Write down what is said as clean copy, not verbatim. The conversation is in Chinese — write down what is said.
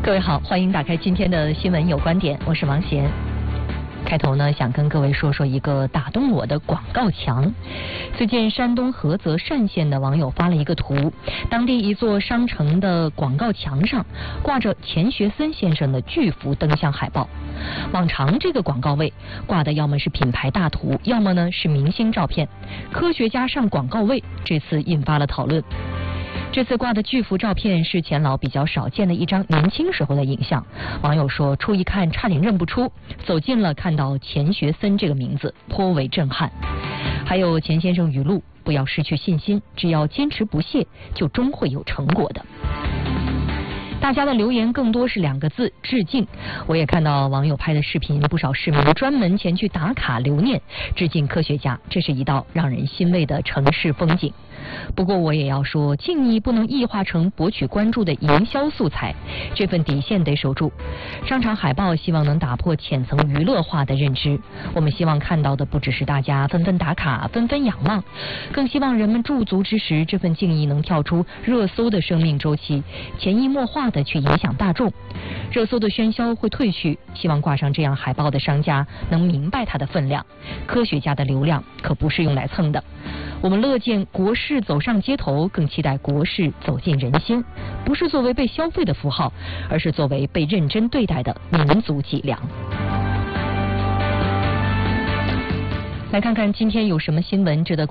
各位好，欢迎打开今天的新闻有观点，我是王贤。开头呢，想跟各位说说一个打动我的广告墙。最近山东菏泽单县的网友发了一个图，当地一座商城的广告墙上挂着钱学森先生的巨幅灯像海报。往常这个广告位挂的要么是品牌大图，要么呢是明星照片。科学家上广告位，这次引发了讨论。这次挂的巨幅照片是钱老比较少见的一张年轻时候的影像，网友说初一看差点认不出，走近了看到钱学森这个名字颇为震撼。还有钱先生语录：不要失去信心，只要坚持不懈，就终会有成果的。大家的留言更多是2个字：致敬。我也看到网友拍的视频，不少市民专门前去打卡留念，致敬科学家，这是一道让人欣慰的城市风景。不过我也要说，敬意不能异化成博取关注的营销素材，这份底线得守住。商场海报希望能打破浅层娱乐化的认知，我们希望看到的不只是大家纷纷打卡、纷纷仰望，更希望人们驻足之时，这份敬意能跳出热搜的生命周期，潜移默化的去影响大众。热搜的喧嚣会褪去，希望挂上这样海报的商家能明白它的分量。科学家的流量可不是用来蹭的。我们乐见国事走上街头，更期待国事走进人心，不是作为被消费的符号，而是作为被认真对待的民族脊梁。来看看今天有什么新闻值得